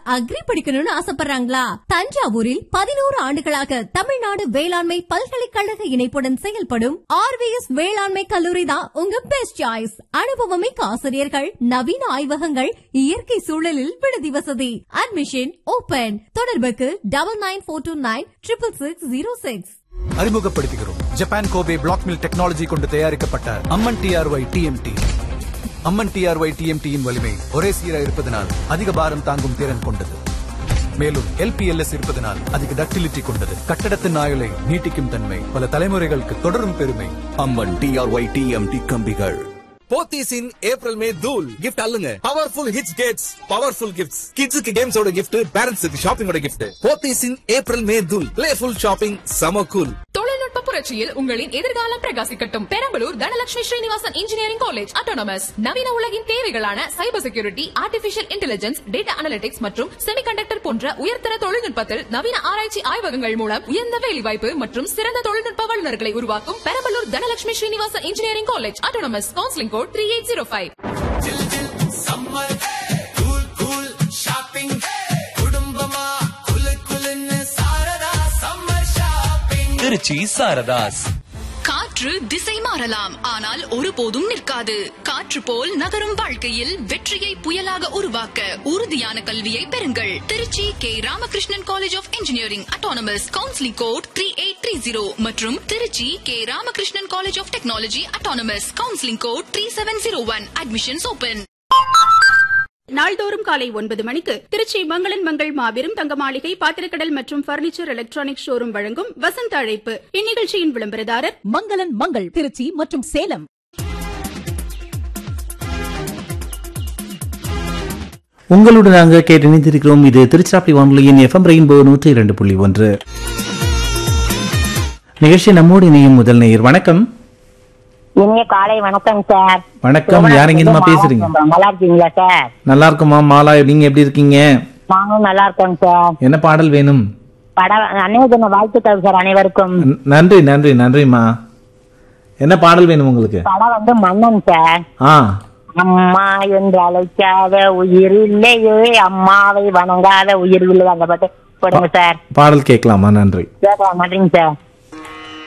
Agri படிக்கணும்னு ஆசைப்படுறாங்களா? தஞ்சாவூரில் 11 ஆண்டுகளாக தமிழ்நாடு வேளாண்மை பல்கலைக்கழக இணைப்புடன் செயல்படும் ஆர்விஎஸ் வேளாண்மை கல்லூரி தான் உங்க பெஸ்ட் சாய்ஸ். அனுபவமிக்க ஆசிரியர்கள், நவீன ஆய்வகங்கள், இயற்கை சூழலில் விடுதி வசதி. Admission open. தொடர்புக்கு 9942966606. அறிமுகப்படுத்துகிறோம் Japan Kobe black mill technology கொண்டு தயாரிக்கப்பட்ட அம்மன் டிஆர்ஒய் டிஎம்டி. அம்மன் டிஆர்ஒய் டிஎம்டியின் வலிமை ஒரே சீராக இருப்பதனால் அதிக பாரம் தாங்கும் திறன் கொண்டது. மேலும் எல்பிஎல்எஸ் இருப்பதனால் அதிக டக்டிலிட்டி கொண்டது. கட்டடத்தின் ஆயுளை நீட்டிக்கும் தன்மை, பல தலைமுறைகளுக்கு தொடரும் பெருமை. அம்மன் டிஆர்ஒய் டிஎம்டி கம்பிகள். போத்தீஸ் இன் ஏப்ரல் மே தூள் gift அல்லுங்க. Powerful hits Gates, powerful gifts. கிட்ஸுக்கு கேம்ஸோட கிஃப்ட், பேரண்ட்ஸுக்கு ஷாப்பிங்கோட கிஃப்ட். போத்தீஸ் இன் ஏப்ரல் மே தூள். பிளேஃபுல் ஷாப்பிங், சம கூல். தொழில்நுட்ப புரட்சியில் உங்களின் எதிர்காலம் பிரகாசிக்கட்டும். Perambalur Dhanalakshmi Srinivasan engineering college autonomous. நவீன உலகின் தேவைகளான cyber security, artificial intelligence, data analytics மற்றும் செமிகண்டக்டர் போன்ற உயர்தர தொழில்நுட்பத்தில் நவீன ஆராய்ச்சி ஆய்வகங்கள் மூலம் உயர்ந்த வேலைவாய்ப்பு மற்றும் சிறந்த தொழில்நுட்ப வல்லுநர்களை உருவாக்கும் Perambalur Dhanalakshmi Srinivasan engineering college autonomous. Counselling code 3805. Trichy Saradhas. காற்று திசை மாறலாம், ஆனால் ஒருபோதும் நிற்காது. காற்று போல் நகரும் வாழ்க்கையில் வெற்றியை புயலாக உருவாக்க உறுதியான கல்வியை பெறுங்கள். Trichy K Ramakrishnan college of engineering autonomous. Counselling code 3830 மற்றும் Trichy K Ramakrishnan college of technology autonomous. Counselling code 3701. Admissions open. நாள்தோறும் காலை 9 மணிக்கு திருச்சி மங்களன் மங்கள் மாபெரும் தங்க மாளிகை பாத்திரக்கடல் மற்றும் பர்னிச்சர் எலக்ட்ரானிக் ஷோரூம் வழங்கும் வசந்த அழைப்பு. இந்நிகழ்ச்சியின் விளம்பரதாரர் மங்களன் மங்கள் திருச்சி மற்றும் சேலம். உங்களோடு நாங்கள் கேட்டு இணைந்திருக்கிறோம். இது திருச்சிராப்பள்ளி வானொலியின் எஃப்எம் ரெயின்போ 102.1 நிகழ்ச்சி. நம்மோடு இணையும் முதல் நேயர். வணக்கம். இனிய காலை வணக்கம் சார். வணக்கம். யாருங்கம்மா பேசுறீங்க? நல்லா இருக்கீங்களா சார்? நல்லா இருக்குமா மாலா, நீங்க எப்படி இருக்கீங்க? நானும் நல்லா இருக்கோம் சார். என்ன பாடல் வேணும்? அனைவரும் வாழ்த்துக்கள் சார் அனைவருக்கும். நன்றி நன்றி நன்றிமா. என்ன பாடல் வேணும் உங்களுக்கு? படம் வந்து மன்னன் சார். அம்மா என்று அழைக்காத உயிர் இல்லையே, அம்மாவை வணங்காத உயிர் இல்லை, அந்த பாட்டு போடுங்க சார். பாடல் கேட்கலாமா? நன்றி. நன்றிங்க சார்.